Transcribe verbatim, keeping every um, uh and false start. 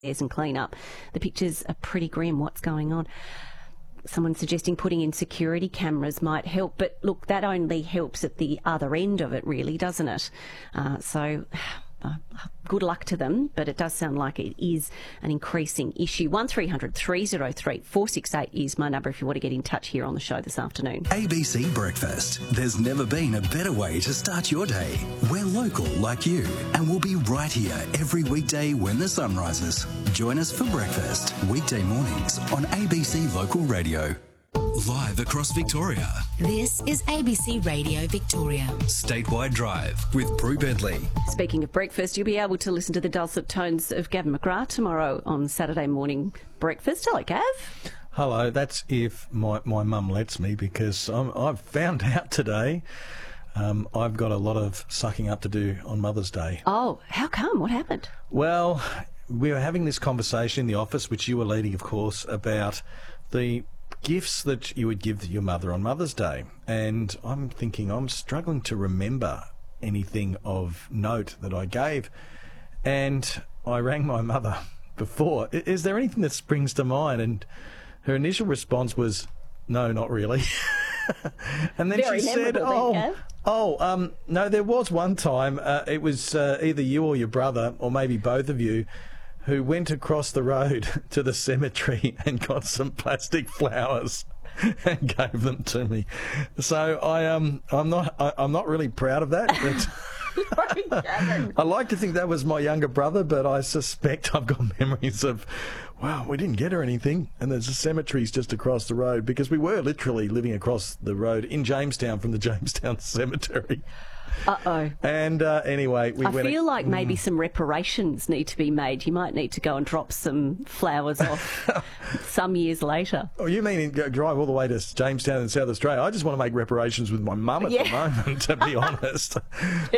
and clean up. The pictures are pretty grim. What's going on? Someone suggesting putting in security cameras might help, but look, that only helps at the other end of it, really, doesn't it? Uh, so uh, good luck to them, but it does sound like it is an increasing issue. one three hundred three oh three four six eight is my number if you want to get in touch here on the show this afternoon. A B C Breakfast. There's never been a better way to start your day. We're local like you, and we'll be right here every weekday when the sun rises. Join us for breakfast, weekday mornings on A B C Local Radio. Live across Victoria. This is A B C Radio Victoria. Statewide Drive with Brew Bentley. Speaking of breakfast, you'll be able to listen to the dulcet tones of Gavin McGrath tomorrow on Saturday morning breakfast. Hello, Gav. Hello, that's if my, my mum lets me, because I'm, I've found out today um, I've got a lot of sucking up to do on Mother's Day. Oh, how come? What happened? Well, we were having this conversation in the office, which you were leading, of course, about the gifts that you would give to your mother on Mother's Day. And I'm thinking, I'm struggling to remember anything of note that I gave. And I rang my mother before. I- Is there anything that springs to mind? And her initial response was, no, not really. And then Very she said, memorable oh, then, Gav. oh, um, no, there was one time, uh, it was uh, either you or your brother, or maybe both of you, who went across the road to the cemetery and got some plastic flowers and gave them to me. So I um I'm not I, I'm not really proud of that. But I like to think that was my younger brother, but I suspect I've got memories of, wow, we didn't get her anything, and there's a cemetery's just across the road, because we were literally living across the road in Jamestown from the Jamestown Cemetery. Uh-oh. And uh, anyway, we I went... feel like maybe some reparations need to be made. You might need to go and drop some flowers off some years later. Oh, you mean go drive all the way to Jamestown in South Australia? I just want to make reparations with my mum at Yeah. the moment, to be honest.